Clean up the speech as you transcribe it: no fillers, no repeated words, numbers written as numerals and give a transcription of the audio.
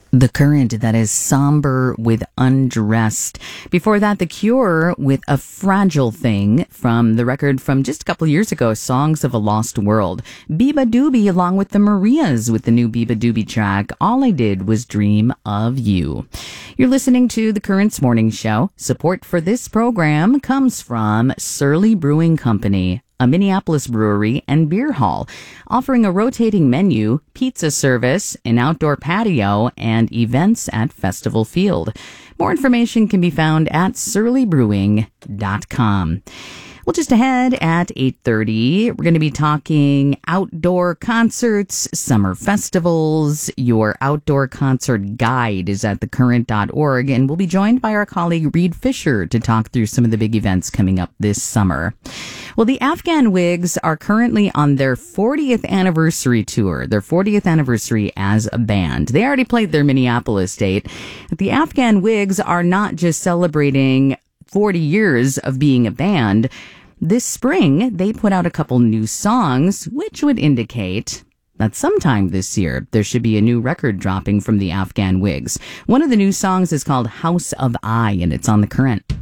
The Current, that is Somber with Undressed. Before that, The Cure with A Fragile Thing from the record from just a couple years ago, Songs of a Lost World. Biba Doobie along with the Marias with the new Biba Doobie track, All I Did Was Dream of You. You're listening to The Current's Morning Show. Support for this program comes from Surly Brewing Company, a Minneapolis brewery and beer hall, offering a rotating menu, pizza service, an outdoor patio, and events at Festival Field. More information can be found at surlybrewing.com. Well, just ahead at 8:30, we're going to be talking outdoor concerts, summer festivals. Your outdoor concert guide is at thecurrent.org, and we'll be joined by our colleague Reed Fisher to talk through some of the big events coming up this summer. Well, the Afghan Wigs are currently on their 40th anniversary tour, their 40th anniversary as a band. They already played their Minneapolis date. The Afghan Wigs are not just celebrating 40 years of being a band. This spring, they put out a couple new songs, which would indicate that sometime this year, there should be a new record dropping from the Afghan Wigs. One of the new songs is called House of I, and it's on The Current.